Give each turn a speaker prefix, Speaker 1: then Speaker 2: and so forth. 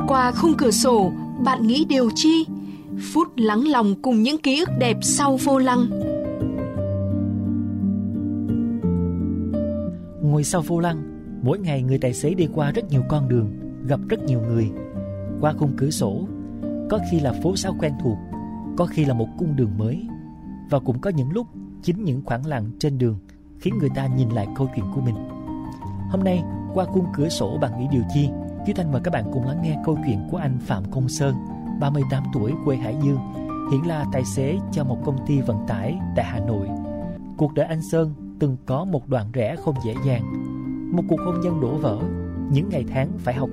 Speaker 1: Qua khung cửa sổ, bạn nghĩ điều chi? Phút lắng lòng cùng những ký ức đẹp sau vô lăng.
Speaker 2: Ngồi sau vô lăng, mỗi ngày người tài xế đi qua rất nhiều con đường, gặp rất nhiều người. Qua khung cửa sổ, có khi là phố xá quen thuộc, có khi là một cung đường mới, và cũng có những lúc chính những khoảng lặng trên đường khiến người ta nhìn lại câu chuyện của mình. Hôm nay, qua khung cửa sổ bạn nghĩ điều chi? Duy Thanh mời các bạn cùng lắng nghe câu chuyện của anh Phạm Công Sơn, 38 tuổi, quê Hải Dương, hiện là tài xế cho một công ty vận tải tại Hà Nội. Cuộc đời anh Sơn từng có một đoạn rẽ không dễ dàng, một cuộc hôn nhân đổ vỡ, những ngày tháng phải học